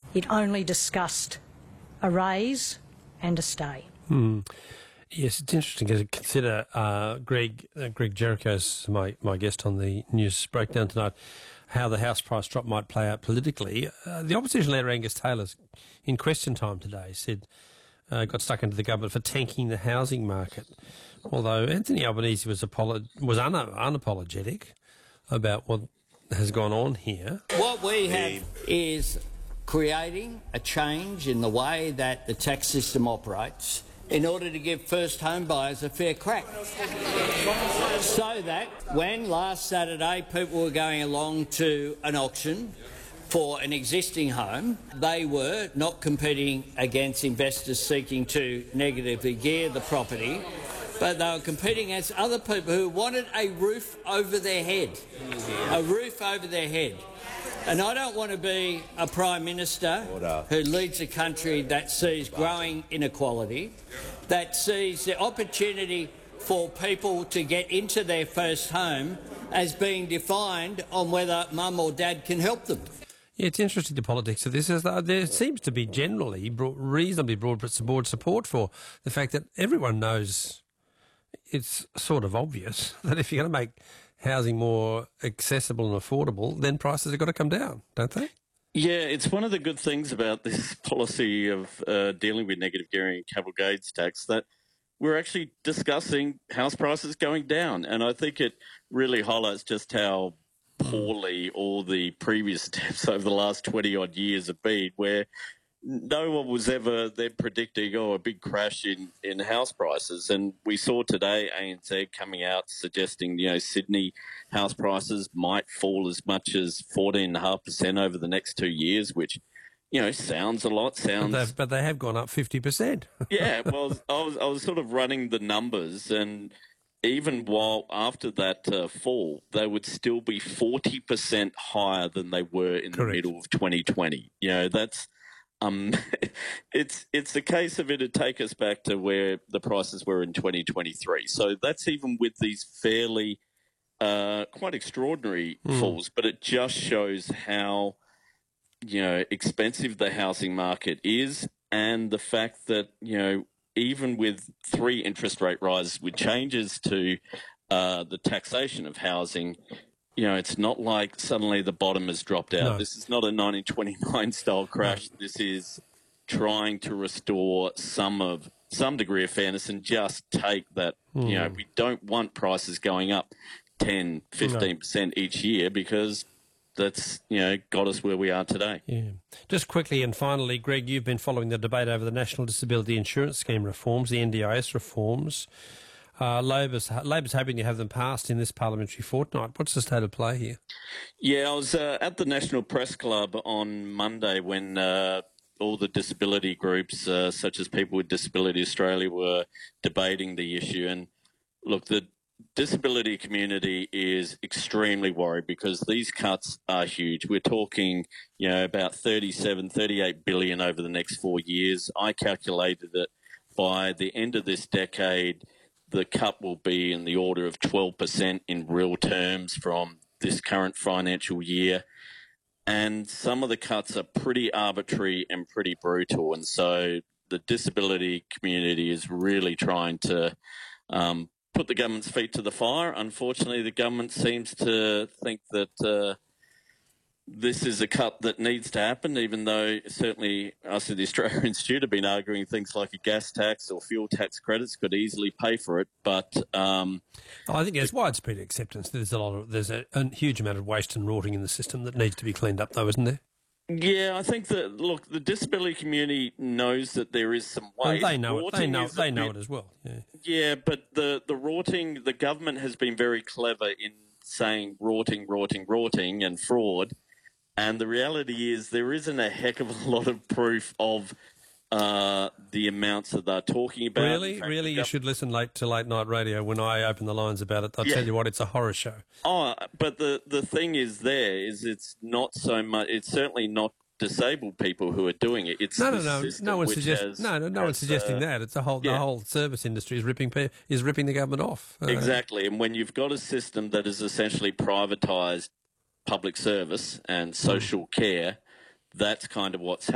It only discussed a raise and a stay. Yes, it's interesting to consider. Greg Jericho's my guest on the news breakdown tonight, how the house price drop might play out politically. The opposition leader Angus Taylor, in Question Time today, said got stuck into the government for tanking the housing market. Although Anthony Albanese was unapologetic about what has gone on here. What we have is creating a change in the way that the tax system operates in order to give first home buyers a fair crack. So that when last Saturday people were going along to an auction for an existing home, they were not competing against investors seeking to negatively gear the property, but they were competing against other people who wanted a roof over their head. A roof over their head. And I don't want to be a Prime Minister who leads a country that sees growing inequality, that sees the opportunity for people to get into their first home as being defined on whether mum or dad can help them. Yeah, it's interesting, the politics of this. Is that there seems to be generally reasonably broad support for the fact that everyone knows it's sort of obvious that if you're going to make housing more accessible and affordable, then prices have got to come down, don't they? Yeah, it's one of the good things about this policy of dealing with negative gearing and capital gains tax that we're actually discussing house prices going down. And I think it really highlights just how poorly all the previous steps over the last 20-odd years have been, where no one was ever then predicting, a big crash in house prices. And we saw today ANZ coming out suggesting, Sydney house prices might fall as much as 14.5% over the next 2 years, which, sounds a lot. But they have gone up 50%. Yeah, well, I was sort of running the numbers, and even while after that fall, they would still be 40% higher than they were in the middle of 2020. That's... it's a case of it'd take us back to where the prices were in 2023. So that's even with these fairly quite extraordinary falls, but it just shows how expensive the housing market is, and the fact that even with 3 interest rate rises, with changes to the taxation of housing, it's not like suddenly the bottom has dropped out. No. This is not a 1929 style crash. No. This is trying to restore some degree of fairness and just take that, we don't want prices going up 10, 15% each year, because that's, got us where we are today. Yeah. Just quickly and finally, Greg, you've been following the debate over the National Disability Insurance Scheme reforms, the NDIS reforms. Labor's hoping to have them passed in this parliamentary fortnight. What's the state of play here? Yeah, I was at the National Press Club on Monday when all the disability groups, such as People with Disability Australia, were debating the issue. And look, the disability community is extremely worried because these cuts are huge. We're talking, about 38 billion over the next 4 years. I calculated that by the end of this decade, the cut will be in the order of 12% in real terms from this current financial year. And some of the cuts are pretty arbitrary and pretty brutal. And so the disability community is really trying to put the government's feet to the fire. Unfortunately, the government seems to think that this is a cut that needs to happen, even though certainly us at the Australia Institute have been arguing things like a gas tax or fuel tax credits could easily pay for it. But I think there's widespread acceptance that there's a huge amount of waste and rotting in the system that needs to be cleaned up, though, isn't there? Yeah, I think that, look, the disability community knows that there is some waste. Well, they know it. They know it as well. Yeah, but the rotting, the government has been very clever in saying rotting and fraud. And the reality is there isn't a heck of a lot of proof of the amounts that they're talking about. Really, you should listen to late night radio when I open the lines about it. I'll tell you what, it's a horror show. Oh, but the thing is it's not so much. It's certainly not disabled people who are doing it. It's no one's suggesting that. It's the whole service industry is ripping the government off. Exactly, and when you've got a system that is essentially privatised public service and social care, that's kind of what's happening.